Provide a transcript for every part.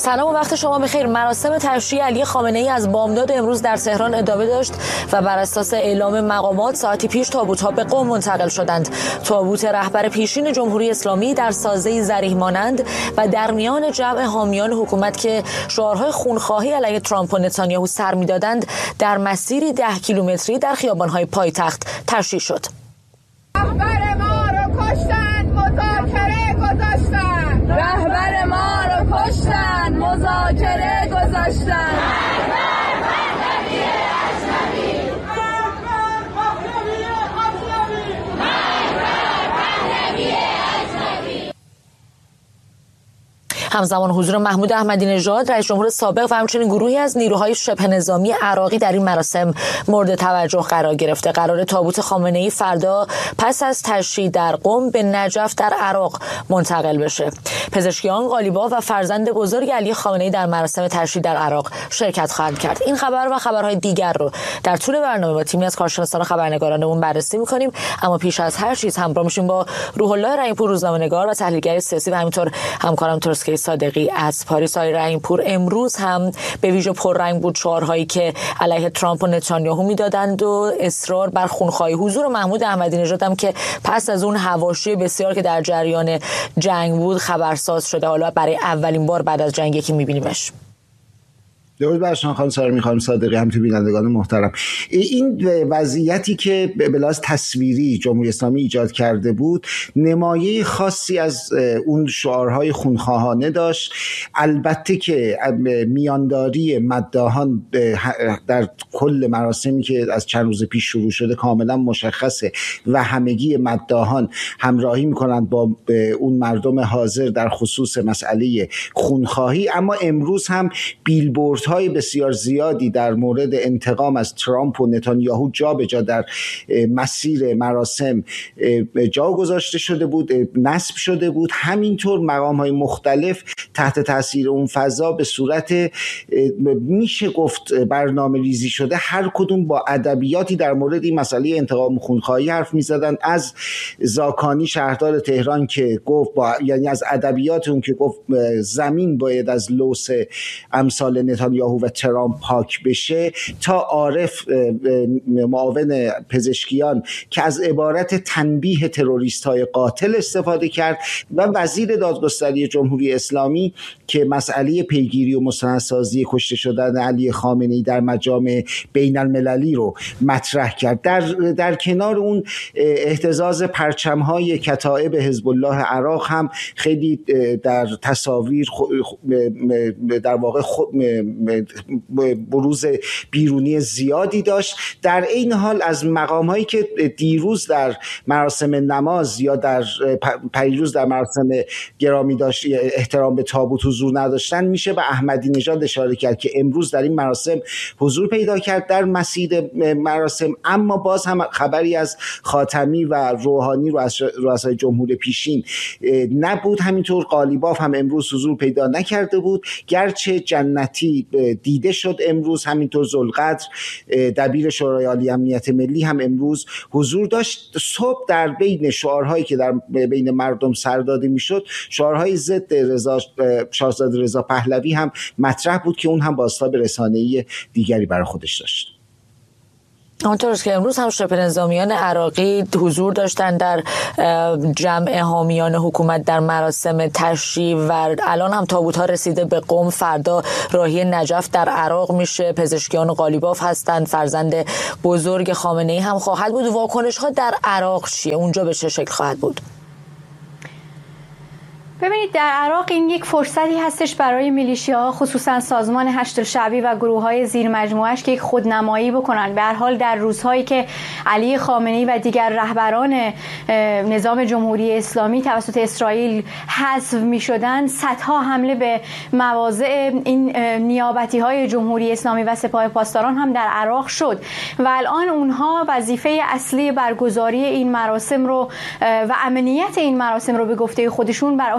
سلام و وقت شما بخیر. مراسم تشییع علی خامنه‌ای از بامداد امروز در تهران ادامه داشت و بر اساس اعلام مقامات ساعتی پیش تابوت‌ها به قم منتقل شدند. تابوت رهبر پیشین جمهوری اسلامی در سازه ذریح مانند و در میان جمع حامیان حکومت که شعارهای خونخواهی علیه ترامپ و نتانیاهو سر می‌دادند در مسیری 10 کیلومتری در خیابان‌های پایتخت تشییع شد. رهبر ما رو کشتن، مذاکره گذاشتن. رهبر ما رو کشتن، مذاکره گذاشتن. همزمان حضور محمود احمدی نژاد رئیس جمهور سابق و همچنین گروهی از نیروهای شبه نظامی عراقی در این مراسم مورد توجه قرار گرفته. قرار تابوت خامنه‌ای فردا پس از تشییع در قم به نجف در عراق منتقل بشه. پزشکیان، قالیباف و فرزند بزرگ علی خامنه‌ای در مراسم تشییع در عراق شرکت خواهند کرد. این خبر و خبرهای دیگر رو در طول برنامه با تیمی از کارشناسان و خبرنگارانمون بررسی می‌کنیم، اما پیش از هر چیز همراه میشیم با روح الله رحیم‌پور، روزنامه‌نگار و تحلیلگر سیاسی و همینطور همکارم ترسکه صادقی از پاریس. آقای رحیم‌پور، امروز هم به ویژه پررنگ بود شعارهایی که علیه ترامپ و نتانیاهو میدادند و اصرار بر خونخواهی. حضور محمود احمدی نژاد هم که پس از اون حواشی بسیار که در جریان جنگ بود خبرساز شده، حالا برای اولین بار بعد از جنگی که می‌بینیمش. درود بر شما خانم سارمی، خانم صادقی، همچنین بینندگان محترم. این وضعیتی که به لحاظ تصویری جمهوری اسلامی ایجاد کرده بود نمایه خاصی از اون شعارهای خونخواهانه داشت. البته که میانداری مداحان در کل مراسمی که از چند روز پیش شروع شده کاملا مشخصه و همگی مداحان همراهی میکنند با اون مردم حاضر در خصوص مسئله خونخواهی. اما امروز هم بیلبورد های بسیار زیادی در مورد انتقام از ترامپ و نتانیاهو جا به جا در مسیر مراسم جا گذاشته شده بود، نصب شده بود. همینطور مقام های مختلف تحت تاثیر اون فضا به صورت میشه گفت برنامه ریزی شده هر کدوم با ادبیاتی در مورد این مسئله انتقام خونخواهی حرف میزدن. از زاکانی شهردار تهران که گفت یعنی از ادبیات اون که گفت زمین باید از لوث امثال نتانیاهو و ترامپ پاک بشه، تا عارف معاون پزشکیان که از عبارت تنبیه تروریست‌های قاتل استفاده کرد و وزیر دادگستری جمهوری اسلامی که مسئله پیگیری و مستندسازی کشته شدن علی خامنه‌ای در مجامع بین المللی رو مطرح کرد. در کنار اون اهتزاز پرچم‌های کتائب حزب الله عراق هم خیلی در تصاویر در واقع بروز بیرونی زیادی داشت. در این حال از مقام‌هایی که دیروز در مراسم نماز یا در پریروز در مراسم گرامی داشت احترام به تابوت حضور نداشتن، میشه به احمدی نژاد اشاره کرد که امروز در این مراسم حضور پیدا کرد در مسیر مراسم. اما باز هم خبری از خاتمی و روحانی رؤسای جمهور پیشین نبود. همینطور قالیباف هم امروز حضور پیدا نکرده بود، گرچه جنتی دیده شد امروز. همینطور ذوالقدر دبیر شورای عالی امنیت ملی هم امروز حضور داشت. صبح در بین شعارهایی که در بین مردم سر داده میشد شعارهای ضد شاهزاده رضا پهلوی هم مطرح بود که اون هم بازتاب رسانه‌ای دیگری برای خودش داشت. همونطور که امروز هم شبه نظامیان عراقی حضور داشتن در جمع حامیان حکومت در مراسم تشییع و الان هم تابوت‌ها رسیده به قم. فردا راهی نجف در عراق میشه. پزشکیان و قالیباف هستند. فرزند بزرگ خامنه‌ای هم خواهد بود. واکنش‌ها در عراق چیه؟ اونجا به چه شکل خواهد بود؟ ببینید، در عراق این یک فرصتی هستش برای میلیشیاها، خصوصا سازمان هشت الشعبی و گروه‌های زیر مجموعه‌اش که یک خودنمایی بکنن. به هر حال در روزهایی که علی خامنه‌ای و دیگر رهبران نظام جمهوری اسلامی توسط اسرائیل حذف می‌شدند، صدها حمله به مواضع این نیابتی‌های جمهوری اسلامی و سپاه پاسداران هم در عراق شد و الان اونها وظیفه اصلی برگزاری این مراسم رو و امنیت این مراسم رو به گفته خودشون بر عهده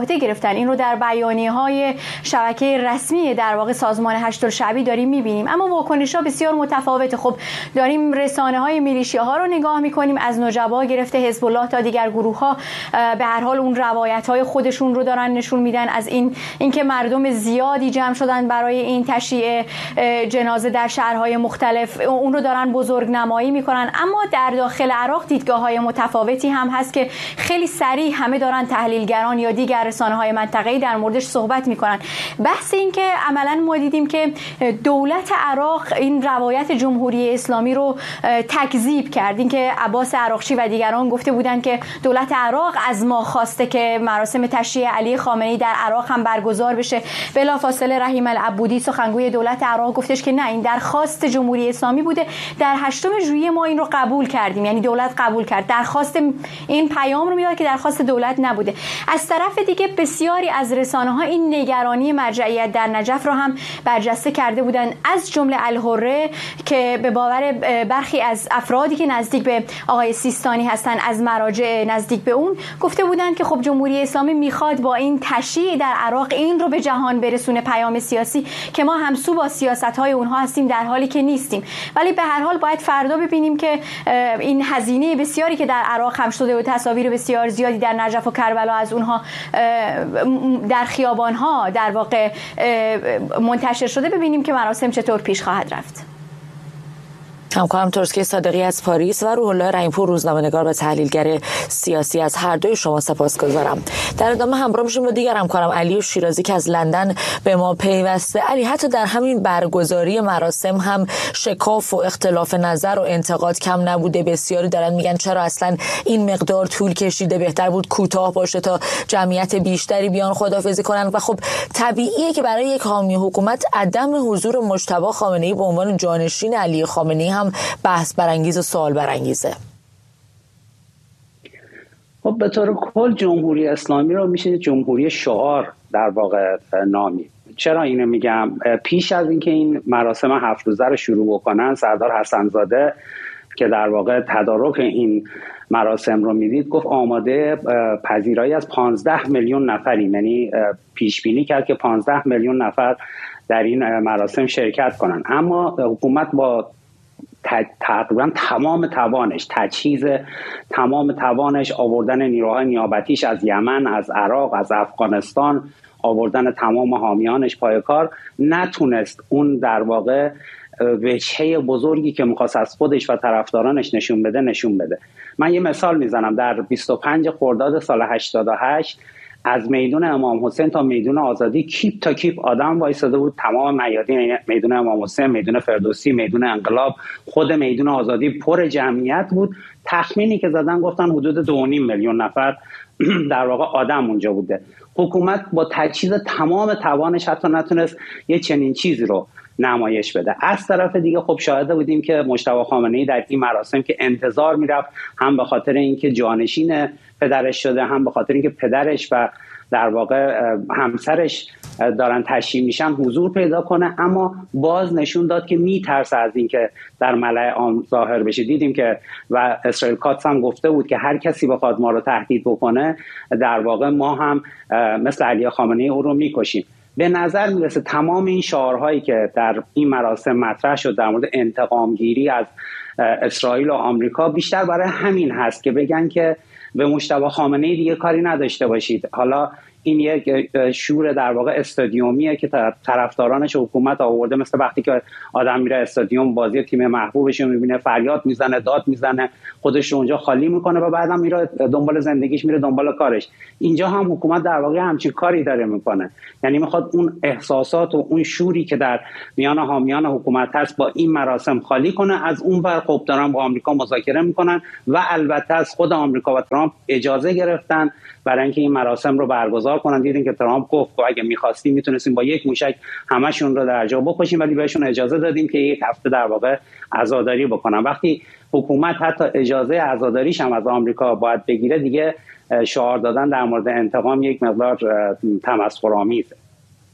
عهده گرفتن. این رو در بیانیه‌های شبکه رسمی در واقع سازمان هشت‌الشعبی داریم می‌بینیم. اما واکنش‌ها بسیار متفاوته. خب داریم رسانه‌های میلیشیاها رو نگاه می‌کنیم، از نجبا گرفته حزب الله تا دیگر گروه‌ها به هر حال اون روایت‌های خودشون رو دارن نشون میدن، از اینکه مردم زیادی جمع شدن برای این تشییع جنازه در شهرهای مختلف، اون رو دارن بزرگنمایی میکنن. اما در داخل عراق دیدگاه‌های متفاوتی هم هست که خیلی سریع همه دارن تحلیلگران یا دیگر رسانه‌های منطقه‌ای در موردش صحبت میکنن. بحث این که عملاً ما دیدیم که دولت عراق این روایت جمهوری اسلامی رو تکذیب کرد. این که عباس عراقچی و دیگران گفته بودند که دولت عراق از ما خواسته که مراسم تشییع علی خامنه‌ای در عراق هم برگزار بشه. بلافاصله رحیم العبودی سخنگوی دولت عراق گفتش که نه، این درخواست جمهوری اسلامی بوده، در 8 ژوئیه ما این رو قبول کردیم، یعنی دولت قبول کرد. درخواست این پیام رو میداد که درخواست دولت نبوده. از طرف دیگه بسیاری از رسانه‌ها این نگرانی مرجعیت در نجف رو هم برجسته کرده بودن، از جمله الحره که به باور برخی از افرادی که نزدیک به آقای سیستانی هستن از مراجع نزدیک به اون گفته بودن که خب جمهوری اسلامی میخواد با این تشییع در عراق این رو به جهان برسونه، پیام سیاسی، که ما همسو با سیاست‌های اونها هستیم در حالی که نیستیم. ولی به هر حال باید فردا ببینیم که این هزینه بسیاری که در عراق هم شده و تصاویر بسیار زیادی در نجف و کربلا از اونها در خیابان‌ها در واقع منتشر شده، ببینیم که مراسم چطور پیش خواهد رفت. همکارم ترسکی صادقی از پاریس و روح الله رحیم‌پور روزنامه‌نگار و تحلیلگر سیاسی از هر دوی شما سپاسگزارم. در ادامه همراه میشیم با دیگر همکارم علی شیرازی که از لندن به ما پیوسته. علی، حتی در همین برگزاری مراسم هم شکاف و اختلاف نظر و انتقاد کم نبوده. بسیاری دارن میگن چرا اصلا این مقدار طول کشیده، بهتر بود کوتاه باشه تا جمعیت بیشتری بیان خداحافظی کنن. و خب طبیعیه که برای یک حامی حکومت عدم حضور مجتبی خامنه‌ای به عنوان جانشین علی خامنه‌ای هم بحث برانگیز و سوال برانگیزه. خب به طور کل جمهوری اسلامی رو میشه جمهوری شعار در واقع نامید. چرا اینو میگم؟ پیش از اینکه این مراسم 7 روزه رو شروع بکنن، سردار حسن‌زاده که در واقع تدارک این مراسم رو میدید گفت آماده پذیرایی از 15 میلیون نفریم، یعنی پیش بینی کرد که 15 میلیون نفر در این مراسم شرکت کنن. اما حکومت با تقریبا تمام توانش، تجهیز تمام توانش، آوردن نیروهای نیابتیش از یمن، از عراق، از افغانستان، آوردن تمام حامیانش پای کار، نتونست اون در واقع وجهه بزرگی که میخواست از خودش و طرفدارانش نشون بده. من یه مثال میزنم. در 25 خرداد سال 88 از میدون امام حسین تا میدون آزادی کیپ تا کیپ آدم وایساده بود. تمام میادین، میدون امام حسین، میدون فردوسی، میدون انقلاب، خود میدون آزادی پر جمعیت بود. تخمینی که زدن گفتن حدود 2.5 میلیون نفر در واقع آدم اونجا بوده. حکومت با تجهیز تمام توانش حتی نتونست یه چنین چیزی رو نمایش بده. از طرف دیگه خب شاهده بودیم که مجتبی خامنه‌ای در این مراسم که انتظار میرفت، هم به خاطر اینکه جانشین پدرش شده، هم به خاطر اینکه پدرش و در واقع همسرش دارن تشییع میشن، حضور پیدا کنه، اما باز نشون داد که میترسه از اینکه در ملأ عام ظاهر بشه. دیدیم که و اسرائیل کاتس هم گفته بود که هر کسی بخواد ما رو تهدید بکنه در واقع ما هم مثل علی خامنه‌ای او رو میکشیم. به نظر میرسه تمام این شعارهایی که در این مراسم مطرح شد در مورد انتقام گیری از اسرائیل و آمریکا بیشتر برای همین هست که بگن که به مجتبی خامنه‌ای دیگه کاری نداشته باشید. حالا این یک شور در واقع استادیومیه که طرفدارانش حکومت آورده، مثل وقتی که آدم میره استادیوم بازی تیم محبوبش رو میبینه، فریاد میزنه، داد میزنه، خودش رو اونجا خالی میکنه و بعدم میره دنبال زندگیش، میره دنبال کارش. اینجا هم حکومت در واقع همچین کاری داره میکنه، یعنی میخواد اون احساسات و اون شوری که در میان حامیان حکومت هست با این مراسم خالی کنه. از اون ور خب دارن با آمریکا مذاکره میکنن و البته از خود آمریکا و ترامپ اجازه گرفتن برای اینکه این مراسم رو برگزار کنن. دیدین که ترامپ گفت اگه می‌خواستیم میتونستیم با یک موشک همشون رو در جا بکشیم، ولی بهشون اجازه دادیم که یک هفته در واقع عزاداری بکنن. وقتی حکومت حتی اجازه عزاداریش هم از آمریکا باید بگیره، دیگه شعار دادن در مورد انتقام یک مقدار تمسخرآمیزه.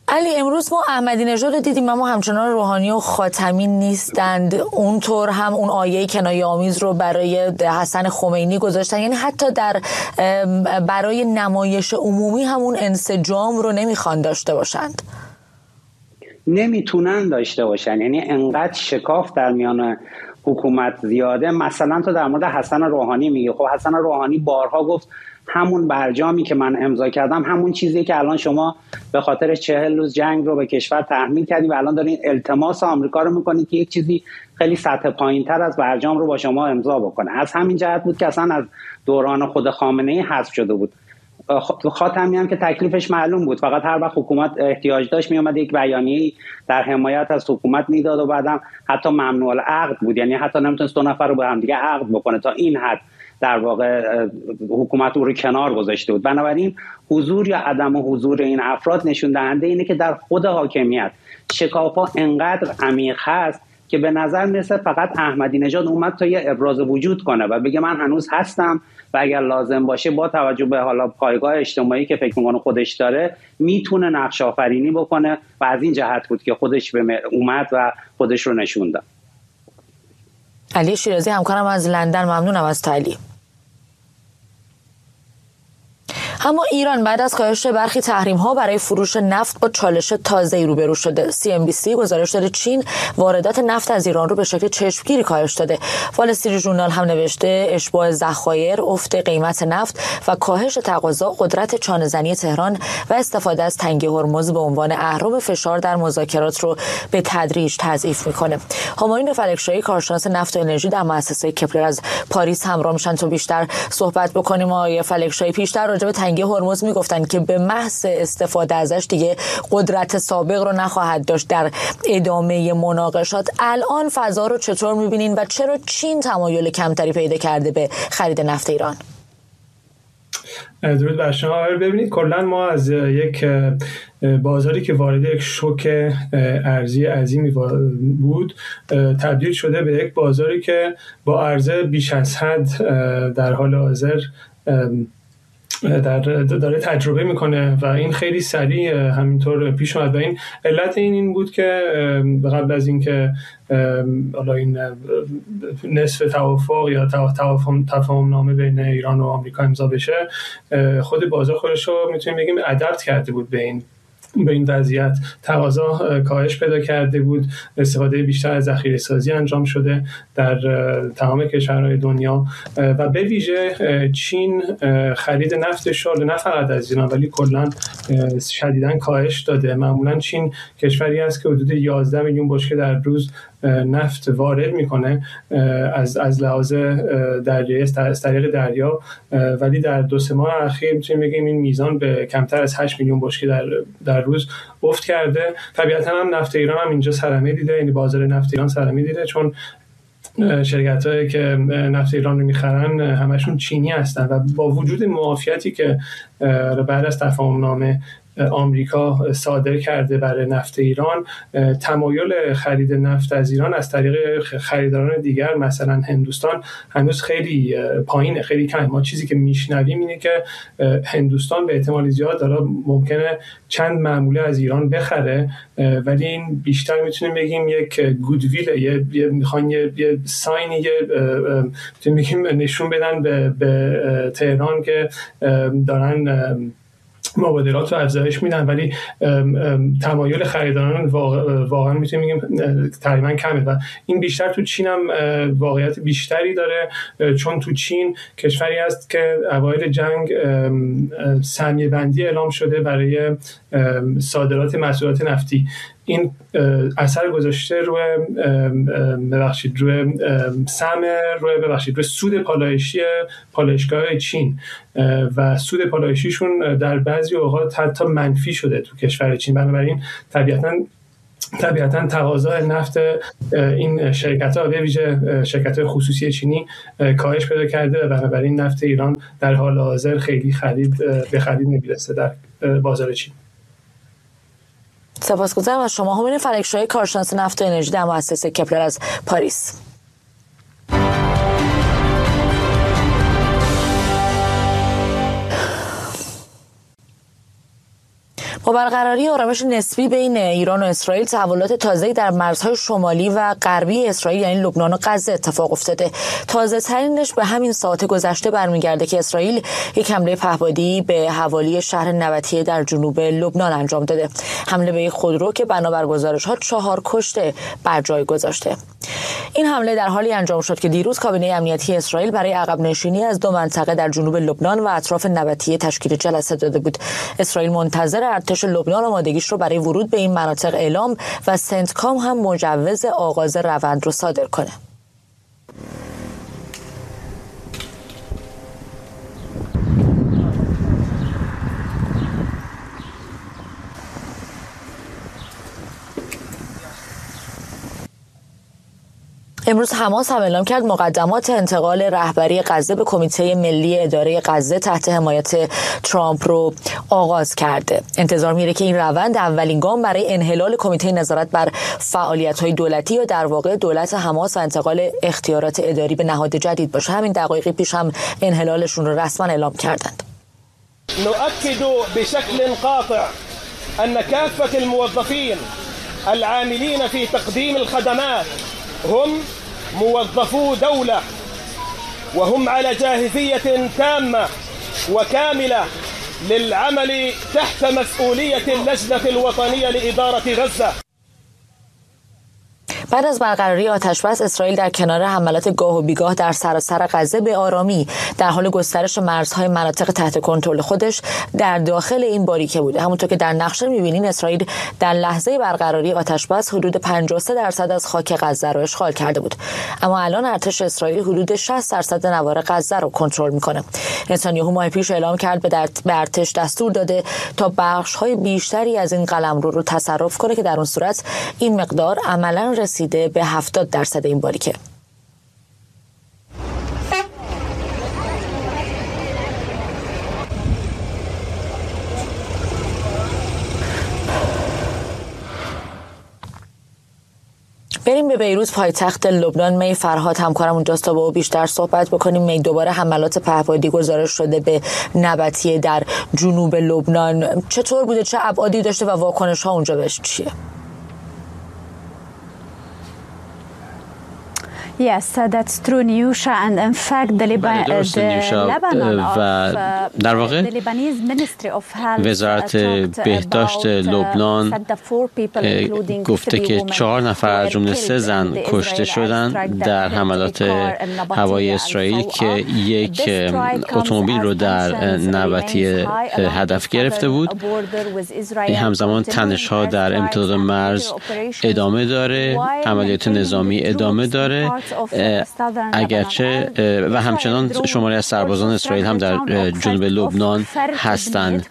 علی، امروز ما احمدی نژاد رو دیدیم اما همچنان روحانی و خاتمی نیستند. اونطور هم اون آیه کنایه‌آمیز رو برای حسن خمینی گذاشتن، یعنی حتی برای نمایش عمومی همون انسجام رو نمیخوان داشته باشند، نمیتونن داشته باشن. یعنی انقدر شکاف در میان حکومت زیاده. مثلا تو در مورد حسن روحانی میگه، خب حسن روحانی بارها گفت همون برجامی که من امضا کردم همون چیزی که الان شما به خاطر 40 روز جنگ رو به کشور تحمیل کردید و الان دارین التماس آمریکا رو میکنید که یک چیزی خیلی سطح پایین‌تر از برجام رو با شما امضا بکنه. از همین جهت بود که اصلا از دوران خود خامنه‌ای حذف شده بود. خاتمی هم که تکلیفش معلوم بود، فقط هر وقت حکومت احتیاج داشت میومد یک بیانیه‌ای در حمایت از حکومت میداد و بعدم حتی ممنوع العقد بود، یعنی حتی نمیتونست دو نفر رو با هم دیگه عقد بکنه. تا این حد در واقع حکومت رو کنار گذاشته بود. بنابراین حضور یا عدم حضور این افراد نشون دهنده اینه که در خود حاکمیت شکاف‌ها انقدر عمیق هست که به نظر میرسه فقط احمدی نژاد اومد تا یه ابراز وجود کنه و بگه من هنوز هستم و اگر لازم باشه با توجه به حالا پایگاه اجتماعی که فکر میکنه خودش داره میتونه نقش آفرینی بکنه و از این جهت بود که خودش به اومد و خودش رو نشون داد. علی شیرازی همکارم از لندن، ممنونم از تعلیق. اما ایران بعد از کاهش برخی تحریم‌ها برای فروش نفت با چالش تازه‌ای روبرو شده. CNBC گزارش داده چین واردات نفت از ایران رو به شکل چشمگیری کاهش داده. وال استریت ژورنال هم نوشته اشباع ذخایر، افت قیمت نفت و کاهش تقاضا قدرت چانه‌زنی تهران و استفاده از تنگه هرمز به عنوان اهرم فشار در مذاکرات رو به تدریج تضعیف می‌کنه. همایون فلکشاهی، کارشناس نفت و انرژی در مؤسسه کپلر از پاریس همراه میشن تا بیشتر صحبت بکنیم. آقای فلکشاهی، پیشتر راجع به تنگه هرمز میگفتن که به محض استفاده ازش دیگه قدرت سابق رو نخواهد داشت در ادامه مناقشات. الان فضا رو چطور میبینین و چرا چین تمایل کمتری پیدا کرده به خرید نفت ایران؟ درود بر شما. ببینید کلا ما از یک بازاری که وارد یک شوک ارزی عظیمی بود تبدیل شده به یک بازاری که با عرضه بیش از حد در حال حاضر داره تجربه میکنه و این خیلی سریع همینطور پیش اومد و این علت این بود که قبل از اینکه حالا این نصف توافق یا تفاهم نامه بین ایران و آمریکا امضا بشه، خود بازار خودش رو میتونیم بگیم ادپت کرده بود به این وضعیت. تقاضا کاهش پیدا کرده بود، استفاده بیشتر از ذخیره سازی انجام شده در تمام کشورهای دنیا و به ویژه چین خرید نفتش رو نه فقط از ایران ولی کلا شدیداً کاهش داده. معمولا چین کشوری است که حدود 11 میلیون بشکه در روز نفت وارد میکنه از لحاظ دریایی، از طریق دریا، ولی در 2-3 ماه اخیر میتونیم بگیم این میزان به کمتر از 8 میلیون بشکه در روز افت کرده. طبیعتا هم نفت ایران هم اینجا صدمه دیده، یعنی بازار نفت ایران صدمه دیده، چون شرکت‌هایی که نفت ایران رو میخرن همشون چینی هستن و با وجود معافیتی که بعد از تفاهم نامه آمریکا صادر کرده برای نفت ایران، تمایل خرید نفت از ایران از طریق خریداران دیگر مثلا هندوستان هنوز خیلی پایینه، خیلی کم. ما چیزی که میشنویم اینه که هندوستان به احتمال زیاد داره ممکنه چند معموله از ایران بخره، ولی این بیشتر میتونیم بگیم یک گودویل، میخوان یه ساینی، میتونیم بگیم نشون بدن به تهران که دارن مبادلات رو افزایش میدن، ولی تمایل خریداران واقعا میتونیم بگیم تقریبا کمه و این بیشتر تو چین هم واقعیت بیشتری داره، چون تو چین کشوری است که اوایل جنگ سهمیه بندی اعلام شده برای صادرات محصولات نفتی. این اثر گذاشته روی سود پالایشگاه چین و سود پالایشیشون در بعضی اوقات حتی منفی شده تو کشور چین. بنابراین طبیعتاً تقاضای نفت این شرکت‌ها به ویژه شرکت‌های خصوصی چینی کاهش پیدا کرده و بنابراین نفت ایران در حال حاضر خیلی به خرید نمیرسه در بازار چین. سپاسگزارم از شما. همایون فلکشاهی، کارشناس نفت و انرژی در مؤسسه کپلر از پاریس. با برقراری آرامش نسبی بین ایران و اسرائیل، تحولات تازه‌ای در مرزهای شمالی و غربی اسرائیل یعنی لبنان و غزه اتفاق افتاده. تازه ترینش به همین ساعت گذشته برمیگرده که اسرائیل یک حمله پهپادی به حوالی شهر نبطیه در جنوب لبنان انجام داده. حمله به یک خودرو که بنابر گزارش‌ها 4 کشته بر جای گذاشته. این حمله در حالی انجام شد که دیروز کابینه امنیتی اسرائیل برای عقب نشینی از 2 منطقه در جنوب لبنان و اطراف نبطیه تشکیل جلسه داده بود. اسرائیل منتظر ارتش لبنان آمادگیش رو برای ورود به این مناطق اعلام و سنتکام هم مجوز آغاز روند رو صادر کنه. امروز حماس هم اعلام کرد مقدمات انتقال رهبری غزه به کمیته ملی اداره غزه تحت حمایت ترامپ رو آغاز کرده. انتظار میره که این روند اولین گام برای انحلال کمیته نظارت بر فعالیت‌های دولتی یا در واقع دولت حماس و انتقال اختیارات اداری به نهاد جدید باشه. همین دقایقی پیش هم انحلالشون رو رسما اعلام کردند. نؤكد بشكل قاطع أن كافة الموظفين العاملين في تقديم الخدمات هم موظفو دولة وهم على جاهزية تامة وكاملة للعمل تحت مسؤولية اللجنة الوطنية لإدارة غزة. بعد از برقراری آتشبس، اسرائیل در کنار حملات گاه و بیگاه در سراسر غزه به آرامی در حال گسترش مرزهای مناطق تحت کنترل خودش در داخل این باریکه بوده. همونطور که در نقشه می‌بینین اسرائیل در لحظه برقراری آتشبس حدود 53% از خاک غزه رو اشغال کرده بود. اما الان ارتش اسرائیل حدود 60% نوار غزه رو کنترل می‌کنه. نتانیاهو ماه پیش اعلام کرد به ارتش دستور داده تا بخش‌های بیشتری از این قلمرو رو تصرف کنه که در اون صورت این مقدار عملاً رسیده به 70% این باریکه. بریم به بیروت پایتخت لبنان. می فرهاد همکارم اونجاست تا با او بیشتر صحبت بکنیم. می دوباره حملات پهپادی گزارش شده به نبطیه در جنوب لبنان. چطور بوده؟ چه ابعادی داشته و واکنش ها اونجا بهش چیه؟ Yes, that's true, Niyusha, and in fact the و در واقع وزارت بهداشت لبنان گفته که 4 نفر از جمله 3 زن کشته شدند در حملات هوایی اسرائیل که یک اتومبیل رو در نبطیه هدف گرفته بود. همزمان تنش‌ها در امتداد مرز ادامه داره، عملیات نظامی ادامه داره، اگرچه و همچنان شماری از سربازان اسرائیل هم در جنوب لبنان هستند.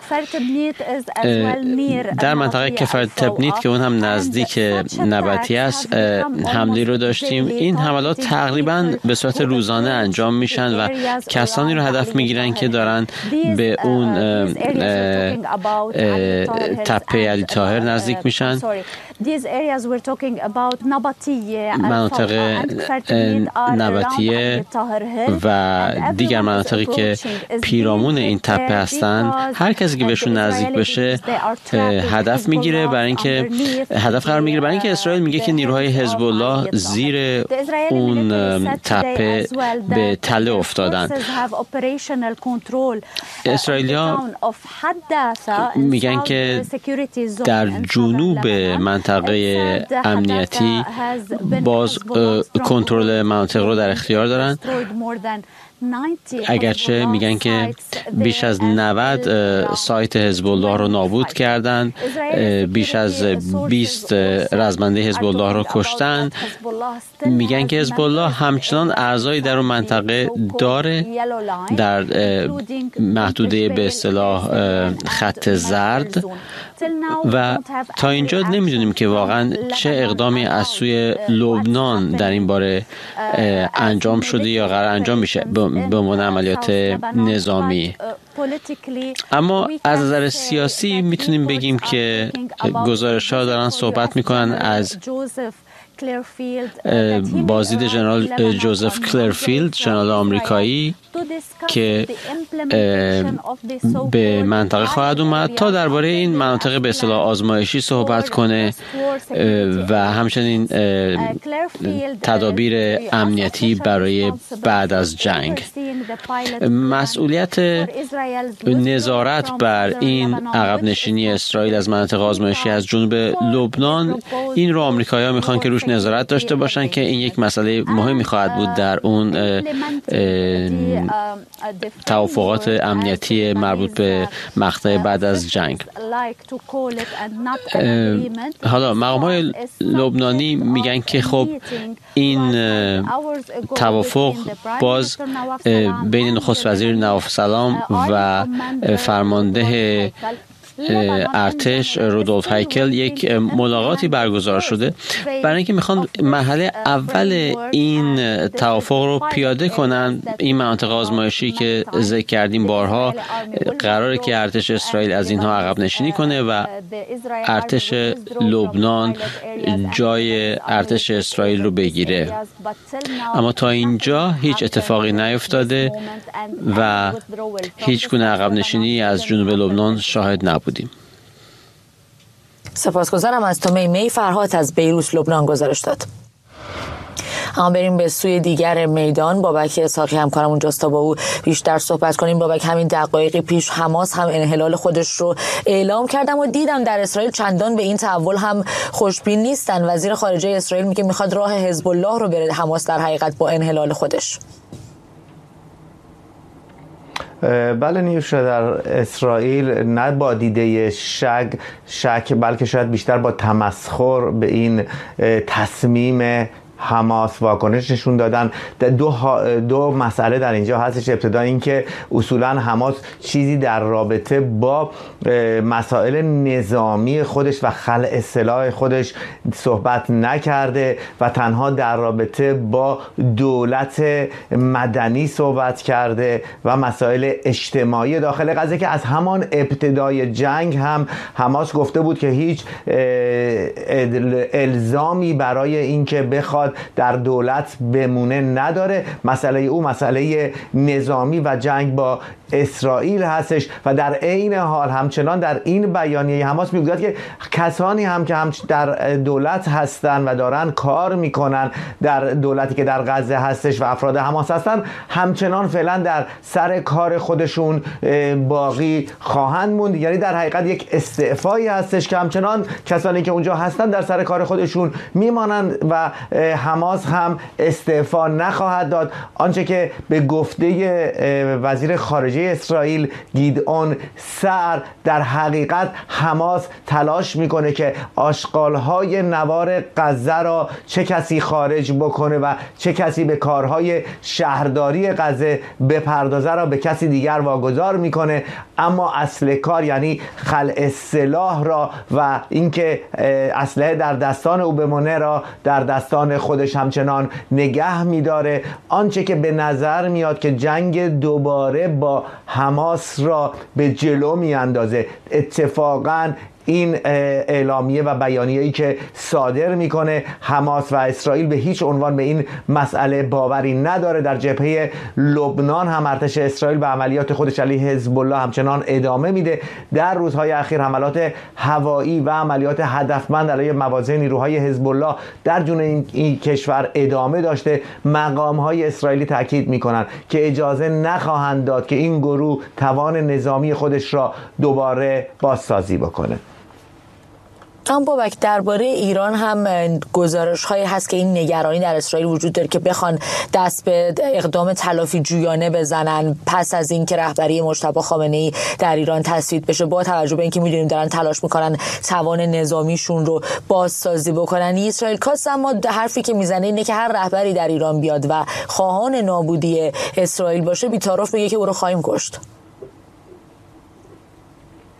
در منطقه کفر تبنیت که اون هم نزدیک نبطیه است حمله رو داشتیم. این حملات تقریبا به صورت روزانه انجام میشن و کسانی رو هدف میگیرن که دارن به اون تپه علی طاهر نزدیک میشن. مناطق نبطیه و دیگر مناطقی که پیرامون این تپه هستند، هر کسی که بهشون نزدیک بشه هدف میگیره برای اینکه هدف قرار میگیره، برای اینکه اسرائیل میگه که نیروهای حزب الله زیر اون تپه به تله افتادن. اسرائیلی‌ها میگن که در جنوب منطقه امنیتی باز کنترل مناطق رو در اختیار دارن، اگرچه میگن که بیش از 90 سایت حزب الله رو نابود کردن، بیش از 20 رزمنده حزب الله رو کشتن. میگن که حزب الله همچنان اعضایی در اون منطقه داره در محدوده به اصطلاح خط زرد و تا اینجا نمیدونیم که واقعا چه اقدامی از سوی لبنان در این باره انجام شده یا قرار انجام میشه به عنوان عملیات نظامی. اما از نظر سیاسی میتونیم بگیم که گزارش‌ها دارن صحبت میکنن از بازدید ژنرال جوزف کلرفیلد، ژنرال آمریکایی که به منطقه خواهد اومد تا درباره این مناطق به اصطلاح آزمایشی صحبت کنه و همچنین تدابیر امنیتی برای بعد از جنگ. مسئولیت نظارت بر این عقب نشینی اسرائیل از مناطق آزمایشی از جنوب لبنان، این رو آمریکایی‌ها میخوان که روش نظارت داشته باشن که این یک مسئله مهمی خواهد بود در اون توافقات امنیتی مربوط به مقطع بعد از جنگ. حالا مقام‌های لبنانی میگن که خب این توافق باز بین نخست وزیر نواف سلام و فرمانده ارتش رودولف هایکل یک ملاقاتی برگزار شده برای اینکه میخوان مرحله اول این توافق رو پیاده کنن. این مناطق آزمایشی که ذکر کردیم بارها قراره که ارتش اسرائیل از اینها عقب نشینی کنه و ارتش لبنان جای ارتش اسرائیل رو بگیره، اما تا اینجا هیچ اتفاقی نیفتاده و هیچ گونه عقب نشینی از جنوب لبنان شاهد نبودیم. سپاسگزارم از تو می. فرهاد از بیروت لبنان گزارش داد. اما بریم به سوی دیگر میدان. بابک اسحاقی همکارم اونجاست تا با او بیشتر صحبت کنیم. بابک، همین دقایقی پیش حماس هم انحلال خودش رو اعلام کردم و دیدم در اسرائیل چندان به این تحول هم خوشبین نیستن. وزیر خارجه اسرائیل میگه میخواد راه حزب الله رو بره حماس در حقیقت با انحلال خودش. بله نیوشا، در اسرائیل نه با دیده شک بلکه شاید بیشتر با تمسخر به این تصمیم حماس واکنش نشون دادن. دو مسئله در اینجا هستش. ابتدا این که اصولا حماس چیزی در رابطه با مسائل نظامی خودش و خلع سلاح خودش صحبت نکرده و تنها در رابطه با دولت مدنی صحبت کرده و مسائل اجتماعی داخل غزه که از همان ابتدای جنگ هم حماس گفته بود که هیچ الزامی برای اینکه بخواد در دولت بمونه نداره. مسئله او مسئله نظامی و جنگ با اسرائیل هستش و در عین حال همچنان در این بیانیه حماس میگوید که کسانی هم که در دولت هستن و دارن کار میکنن در دولتی که در غزه هستش و افراد حماس هستن همچنان فعلا در سر کار خودشون باقی خواهند موند. یعنی در حقیقت یک استعفایی هستش که همچنان کسانی که اونجا هستن در سر کار خودشون میمانند و حماس هم استعفا نخواهد داد. آنچه که به گفته وزیر خارجه اسرائیل گیدئون سعر، در حقیقت حماس تلاش میکنه که آشغالهای نوار غزه را چه کسی خارج بکنه و چه کسی به کارهای شهرداری غزه بپردازه را به کسی دیگر واگذار میکنه، اما اصل کار یعنی خلع سلاح را و اینکه اسلحه در دستان او بمونه را در دستان خودش همچنان نگه میداره. آنچه که به نظر میاد که جنگ دوباره با حماس را به جلو میاندازه. اتفاقاً این اعلامیه و بیانیه‌ای که صادر میکنه حماس و اسرائیل به هیچ عنوان به این مسئله باوری نداره. در جبهه لبنان هم ارتش اسرائیل به عملیات خودش علیه حزب الله همچنان ادامه میده. در روزهای اخیر حملات هوایی و عملیات هدفمند علیه مواضع نیروهای حزب الله در جنوب این کشور ادامه داشته. مقام‌های اسرائیلی تاکید میکنن که اجازه نخواهند داد که این گروه توان نظامی خودش را دوباره بازسازی بکنه. اما بابک، درباره ایران هم گزارش‌هایی هست که این نگرانی در اسرائیل وجود داره که بخوان دست به اقدام تلافی جویانه بزنن پس از اینکه رهبری مجتبی خامنه‌ای در ایران تصویب بشه، با توجه به اینکه می‌دونیم دارن تلاش می‌کنن توان نظامیشون رو بازسازی بکنن. اسرائیل کاس اما حرفی که میزنه اینه که هر رهبری در ایران بیاد و خواهان نابودی اسرائیل باشه بی‌طرف میگه که او رو خواهیم کشت.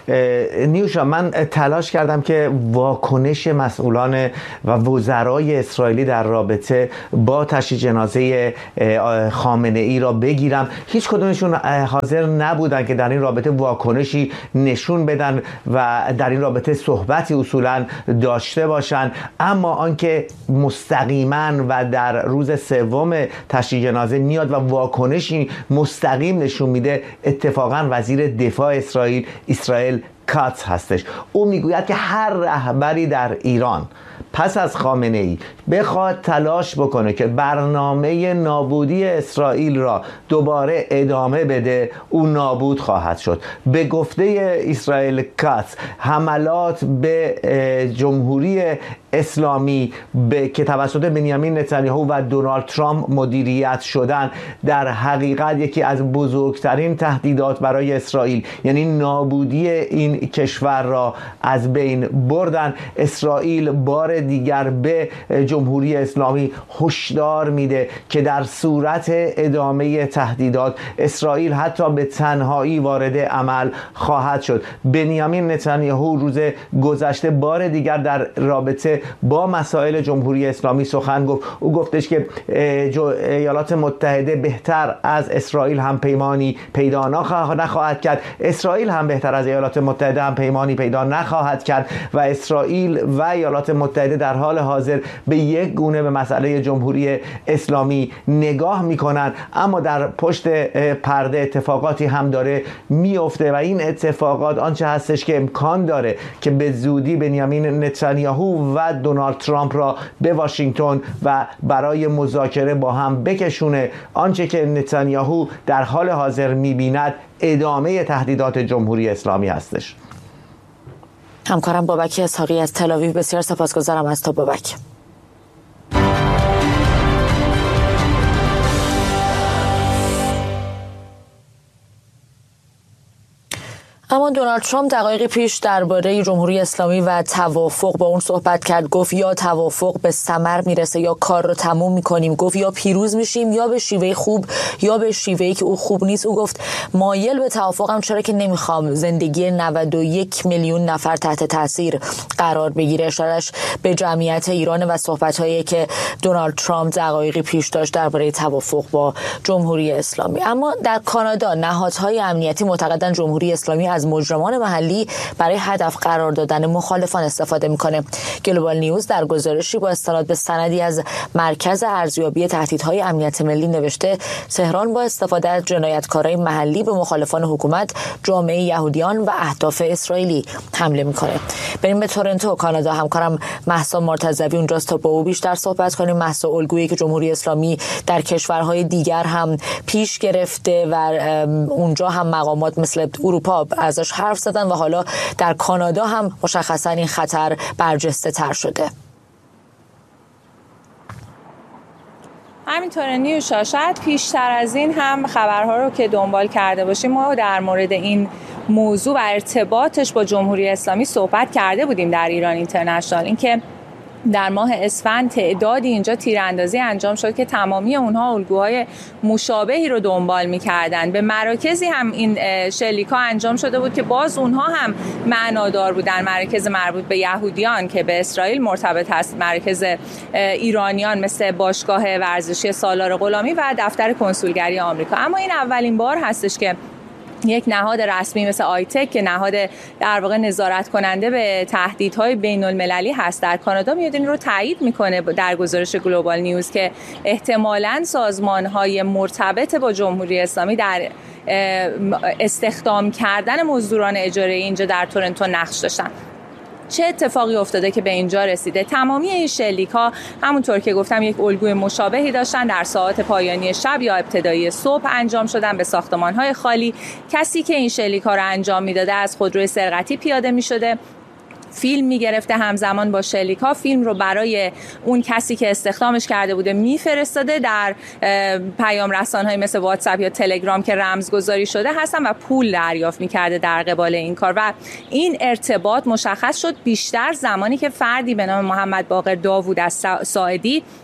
نیوشا، من تلاش کردم که واکنش مسئولان و وزرای اسرائیلی در رابطه با تشییع جنازه خامنه ای را بگیرم. هیچ کدومشون حاضر نبودن که در این رابطه واکنشی نشون بدن و در این رابطه صحبتی اصولا داشته باشن. اما آنکه مستقیما و در روز سوم تشییع جنازه میاد و واکنشی مستقیم نشون میده، اتفاقا وزیر دفاع اسرائیل کاتس هستش. او میگوید که هر رهبری در ایران پس از خامنه ای بخواد تلاش بکنه که برنامه نابودی اسرائیل را دوباره ادامه بده، او نابود خواهد شد. به گفته اسرائیل کاتس، حملات به جمهوری اسلامی که توسط بنیامین نتانیاهو و دونالد ترامپ مدیریت شدن در حقیقت یکی از بزرگترین تهدیدات برای اسرائیل، یعنی نابودی این کشور را از بین بردن. اسرائیل بار دیگر به جمهوری اسلامی هشدار میده که در صورت ادامه تهدیدات اسرائیل حتی به تنهایی وارد عمل خواهد شد. بنیامین نتانیاهو روز گذشته بار دیگر در رابطه با مسائل جمهوری اسلامی سخن گفت. او گفتش که ایالات متحده بهتر از اسرائیل هم پیمانی پیدا نخواهد کرد، اسرائیل هم بهتر از ایالات متحده هم پیمانی پیدا نخواهد کرد و اسرائیل و ایالات متحده در حال حاضر به یک گونه به مسئله جمهوری اسلامی نگاه میکنن، اما در پشت پرده اتفاقاتی هم داره میفته و این اتفاقات آنچه هستش که امکان داره که به زودی بنیامین نتانیاهو و دونالد ترامپ را به واشنگتن و برای مذاکره با هم بکشونه. آنچه که نتانیاهو در حال حاضر میبیند ادامه تهدیدات جمهوری اسلامی هستش. همکارم بابک اسحاقی از تل آویو، بسیار سپاسگزارم از تو بابک. اما دونالد ترامپ دقایقی پیش درباره جمهوری اسلامی و توافق با اون صحبت کرد. گفت یا توافق به ثمر میرسه یا کار رو تموم میکنیم. گفت یا پیروز میشیم یا به شیوه خوب یا به شیوهی که او خوب نیست. او گفت مایل به توافقم، چرا که نمیخوام زندگی 91 میلیون نفر تحت تاثیر قرار بگیره. اشارهش به جمعیت ایران و صحبت‌هایی که دونالد ترامپ دقایقی پیش داشت درباره توافق با جمهوری اسلامی. اما در کانادا نهادهای امنیتی معتقدند جمهوری اسلامی از مجرمان محلی برای هدف قرار دادن مخالفان استفاده میکنه. گلوبال نیوز در گزارشی با استناد به سندی از مرکز ارزیابی تهدیدهای امنیت ملی نوشته تهران با استفاده از جنایتکارای محلی به مخالفان حکومت، جامعه یهودیان و اهداف اسرائیلی حمله میکنه. بریم به تورنتو کانادا. همکارم مهسا مرتضوی اونجاست تا با او بیشتر صحبت کنیم. مهسا، الگویی که جمهوری اسلامی در کشورهای دیگر هم پیش گرفته و اونجا هم مقامات مثل اروپا ازش حرف زدن و حالا در کانادا هم مشخصا این خطر برجسته تر شده. همینطور نیوشا، شاید پیشتر از این هم خبرها رو که دنبال کرده باشیم ما در مورد این موضوع و ارتباطش با جمهوری اسلامی صحبت کرده بودیم در ایران اینترنشنال. اینکه در ماه اسفند تعدادی اینجا تیراندازی انجام شد که تمامی اونها الگوهای مشابهی رو دنبال می‌کردن. به مراکزی هم این شلیک‌ها انجام شده بود که باز اونها هم معنادار بودن. مراکز مربوط به یهودیان که به اسرائیل مرتبط هست، مراکز ایرانیان مثل باشگاه ورزشی سالار غلامی و دفتر کنسولگری آمریکا. اما این اولین بار هستش که یک نهاد رسمی مثل آیتک که نهاد در واقع نظارت کننده به تهدیدهای بین المللی هست در کانادا میاد این رو تایید میکنه در گزارش گلوبال نیوز که احتمالاً سازمانهای مرتبط با جمهوری اسلامی در استخدام کردن مزدوران اجاره اینجا در تورنتو نقش داشتن. چه اتفاقی افتاده که به اینجا رسیده؟ تمامی این شلیک‌ها همونطور که گفتم یک الگوی مشابهی داشتن. در ساعات پایانی شب یا ابتدایی صبح انجام شدن به ساختمان‌های خالی. کسی که این شلیک‌ها رو انجام می‌داده از خودروی سرقتی پیاده می‌شده، فیلم میگرفته، همزمان با شلیک‌ها فیلم رو برای اون کسی که استخدامش کرده بوده میفرستاده. در پیام رسانه‌های مثل واتساپ یا تلگرام که رمزگذاری شده هستن و پول دریافت میکرده در قبال این کار. و این ارتباط مشخص شد بیشتر زمانی که فردی به نام محمد باقر داوود از ساعدی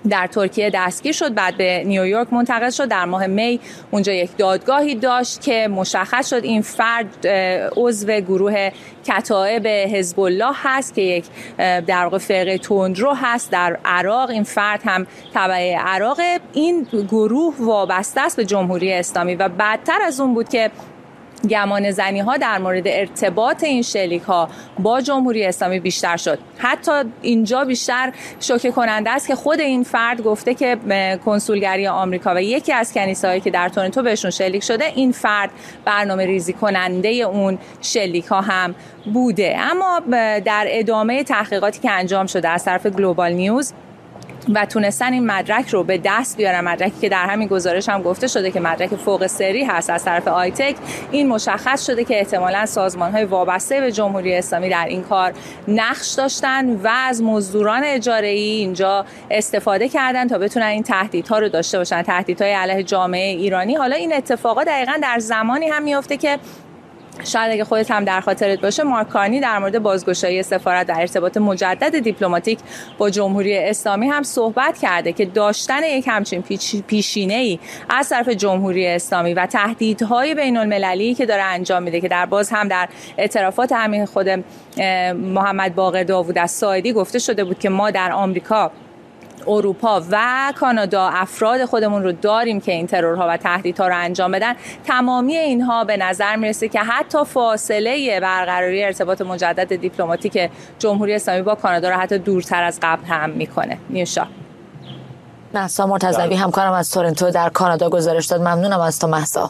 در ترکیه دستگیر شد، بعد به نیویورک منتقل شد. در ماه می اونجا یک دادگاهی داشت که مشخص شد این فرد عضو گروه کتائب حزب الله هست که یک در واقع فرقه تندرو هست در عراق. این فرد هم تبع عراق. این گروه وابسته است به جمهوری اسلامی و بدتر از اون بود که گمان زنی ها در مورد ارتباط این شلیک ها با جمهوری اسلامی بیشتر شد. حتی اینجا بیشتر شوکه کننده است که خود این فرد گفته که کنسولگری آمریکا و یکی از کنیسه‌هایی که در تورنتو بهشون شلیک شده، این فرد برنامه ریزی کننده اون شلیک ها هم بوده. اما در ادامه تحقیقاتی که انجام شده از طرف گلوبال نیوز و تونستن این مدرک رو به دست بیارن، مدرکی که در همین گزارش هم گفته شده که مدرک فوق سری هست از طرف آیتک، این مشخص شده که احتمالاً سازمان‌های وابسته به جمهوری اسلامی در این کار نقش داشتن و از مزدوران اجاره‌ای اینجا استفاده کردن تا بتونن این تهدیدها رو داشته باشن، تهدیدهای علیه جامعه ایرانی. حالا این اتفاقات دقیقاً در زمانی هم میفته که شاید اگه خودت هم در خاطرت باشه، مارک کارنی در مورد بازگشایی سفارت در ارتباط مجدد دیپلماتیک با جمهوری اسلامی هم صحبت کرده که داشتن یک همچین پیشینه‌ای از طرف جمهوری اسلامی و تهدیدهای بین‌المللی که داره انجام میده، که در باز هم در اعترافات همین خود محمد باقر داوود الساعدی گفته شده بود که ما در آمریکا، اروپا و کانادا افراد خودمون رو داریم که این ترورها و تهدیدها رو انجام بدن. تمامی اینها به نظر میرسه که حتی فاصله برقراری ارتباط مجدد دیپلماتیک جمهوری اسلامی با کانادا رو حتی دورتر از قبل هم میکنه. نیوشا. مهسا مرتضوی همکارم از تورنتو در کانادا گزارش داد. ممنونم از تو مهسا.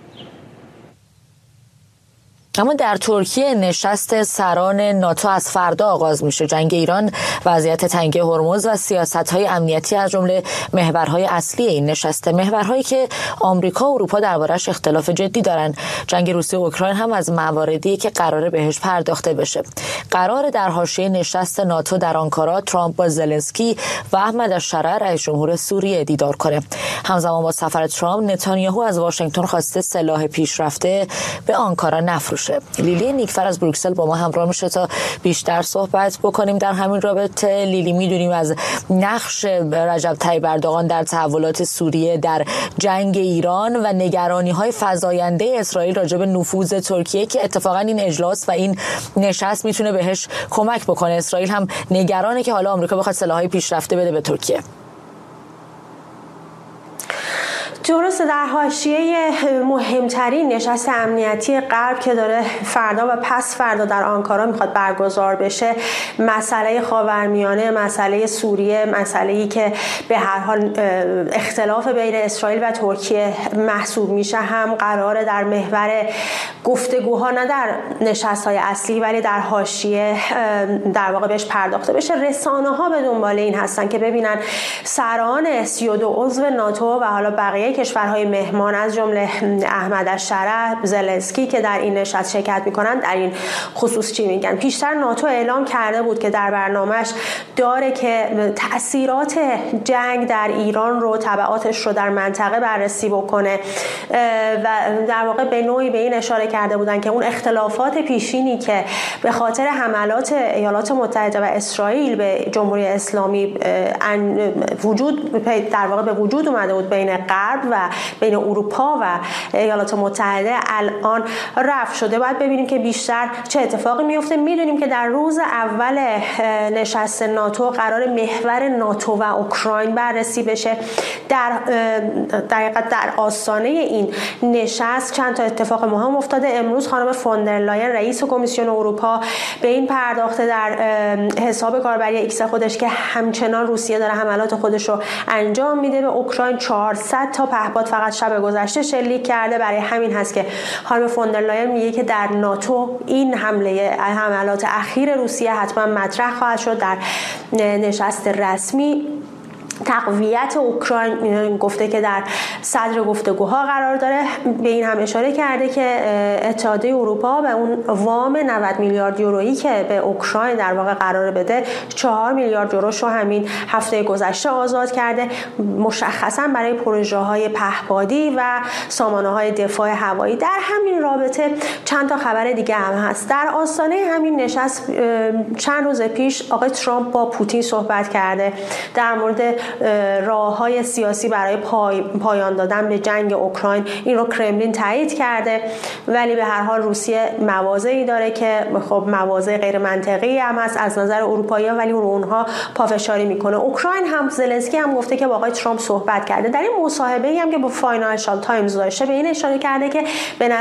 اما در ترکیه نشست سران ناتو از فردا آغاز میشه. جنگ ایران، وضعیت تنگه هرمز و سیاست‌های امنیتی از جمله محورهای اصلی این نشسته، محورهایی که آمریکا و اروپا دربارش اختلاف جدی دارن. جنگ روسیه و اوکراین هم از مواردی که قراره بهش پرداخته بشه. قرار در حاشیه نشست ناتو در آنکارا ترامپ با زلنسکی و احمد الشرع رئیس جمهور سوریه دیدار کنه. همزمان با سفر ترامپ، نتانیاهو از واشنگتن خواسته سلاح پیشرفته به آنکارا نفروشه. لیلی نیکفر از بروکسل با ما همراه میشه تا بیشتر صحبت بکنیم در همین رابطه. لیلی، میدونیم از نقش رجب طیب اردوغان در تحولات سوریه، در جنگ ایران و نگرانی‌های فزاینده اسرائیل راجع به نفوذ ترکیه که اتفاقا این اجلاس و این نشست میتونه بهش کمک بکنه. اسرائیل هم نگرانه که حالا آمریکا بخواد سلاح‌های پیشرفته بده به ترکیه. درسته، در حاشیه مهمترین نشست امنیتی غرب که داره فردا و پس فردا در آنکارا میخواد برگزار بشه، مسئله خاورمیانه، مسئله سوریه، مسئله‌ای که به هر حال اختلاف بین اسرائیل و ترکیه محسوب میشه، هم قراره در محور گفتگوها، نه در نشست‌های اصلی ولی در حاشیه در واقع بهش پرداخته بشه. رسانه‌ها به دنبال این هستن که ببینن سران 32 عضو ناتو و حالا بقیه کشورهای مهمان از جمله احمد الشرع، زلنسکی که در این نشست شرکت میکنن در این خصوص چی میگن. پیشتر ناتو اعلام کرده بود که در برنامهش داره که تأثیرات جنگ در ایران رو، تبعاتش رو در منطقه بررسی بکنه و در واقع به نوعی به این اشاره کرده بودن که اون اختلافات پیشینی که به خاطر حملات ایالات متحده و اسرائیل به جمهوری اسلامی در واقع به وجود اومده بود بین غرب و بین اروپا و ایالات متحده، الان رفع شده. باید ببینیم که بیشتر چه اتفاقی میفته. میدونیم که در روز اول نشست ناتو قرار محور ناتو و اوکراین بررسی بشه. در آستانه این نشست چند تا اتفاق مهم افتاده. امروز خانم فوندرلاین رئیس کمیسیون اروپا به این پرداخته در حساب کاربری ایکس خودش که همچنان روسیه داره حملات خودش رو انجام میده به اوکراین. 400 تا پهپاد فقط شب گذشته شلیک کرده. برای همین هست که خانم فوندرلاین میگه که در ناتو این حملات اخیر روسیه حتما مطرح خواهد شد در نشست رسمی. تقویت اوکراین گفته که در صدر گفتگوها قرار داره. به این هم اشاره کرده که اتحادیه اروپا به اون وام 90 میلیارد یورویی که به اوکراین در واقع قرار بده 4 میلیارد یوروش رو همین هفته گذشته آزاد کرده، مشخصا برای پروژه‌های پهپادی و سامانه‌های دفاع هوایی. در همین رابطه چند تا خبر دیگه هم هست. در آستانه همین نشست چند روز پیش آقای ترامپ با پوتین صحبت کرده در مورد راه‌های سیاسی برای پایان دادن به جنگ اوکراین. این رو کرملین تایید کرده، ولی به هر حال روسیه مواضعی داره که خب مواضع غیر منطقی هم هست از نظر اروپایی‌ها، ولی رو اونها پافشاری میکنه. اوکراین هم زلنسکی هم گفته که با آقای ترامپ صحبت کرده. در این مصاحبه‌ای هم که با فاینانشال تایمز داشته به این اشاره کرده که به